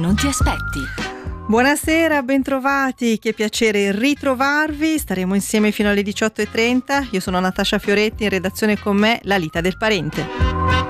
non ti aspetti. Buonasera, bentrovati, che piacere ritrovarvi, staremo insieme fino alle 18:30, io sono Natascia Fioretti, in redazione con me Lalita Del Parente.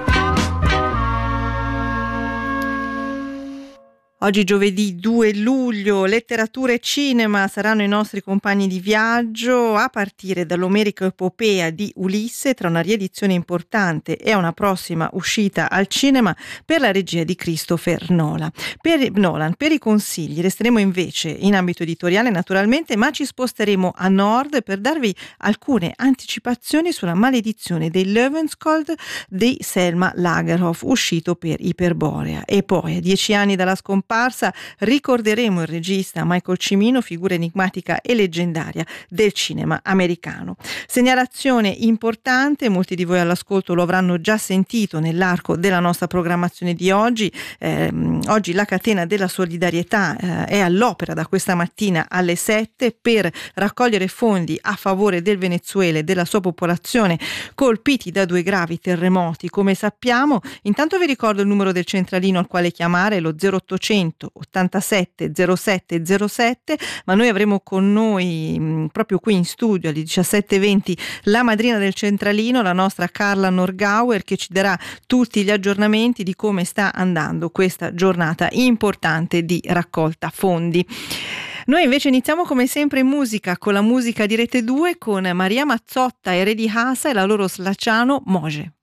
Oggi giovedì 2 luglio, letteratura e cinema saranno i nostri compagni di viaggio a partire dall'omerica epopea di Ulisse, tra una riedizione importante e una prossima uscita al cinema per la regia di Christopher Nolan. Per i consigli resteremo invece in ambito editoriale naturalmente, ma ci sposteremo a nord per darvi alcune anticipazioni sulla maledizione dei Löwenskiold di Selma Lagerlöf, uscito per Iperborea. E poi, a 10 anni dalla scomparsa, ricorderemo il regista Michael Cimino, figura enigmatica e leggendaria del cinema americano. Segnalazione importante, molti di voi all'ascolto lo avranno già sentito nell'arco della nostra programmazione di oggi. Oggi la catena della solidarietà è all'opera da questa mattina alle 7 per raccogliere fondi a favore del Venezuela e della sua popolazione colpiti da 2 gravi terremoti, come sappiamo. Intanto vi ricordo il numero del centralino al quale chiamare, lo 0800 87 07 07, ma noi avremo con noi proprio qui in studio alle 17:20 la madrina del centralino, la nostra Carla Norgauer, che ci darà tutti gli aggiornamenti di come sta andando questa giornata importante di raccolta fondi. Noi invece iniziamo come sempre in musica, con la musica di Rete 2, con Maria Mazzotta e Redi Hasa e la loro Slacciano Moje.